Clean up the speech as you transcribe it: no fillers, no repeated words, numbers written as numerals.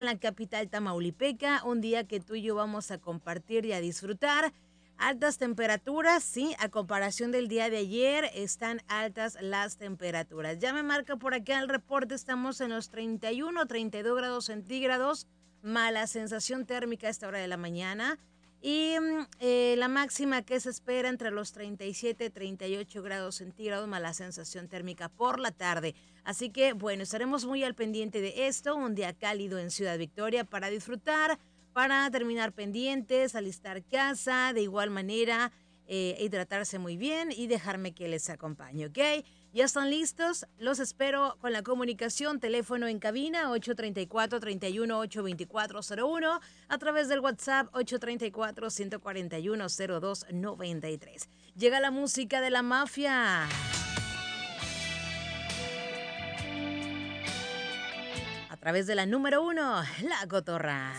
en la capital tamaulipeca, un día que tú y yo vamos a compartir y a disfrutar. Altas temperaturas, sí, a comparación del día de ayer, están altas las temperaturas. Ya me marca por acá el reporte, estamos en los 31, 32 grados centígrados, mala sensación térmica a esta hora de la mañana. Y la máxima que se espera entre los 37 y 38 grados centígrados, mala sensación térmica por la tarde. Así que, bueno, estaremos muy al pendiente de esto, un día cálido en Ciudad Victoria para disfrutar, para terminar pendientes, alistar casa, de igual manera, hidratarse muy bien y dejarme que les acompañe, ¿ok? ¿Ya están listos? Los espero con la comunicación, teléfono en cabina 834-31-82401, a través del WhatsApp 834-141-0293. Llega la música de la mafia. A través de la número 1, La Cotorra.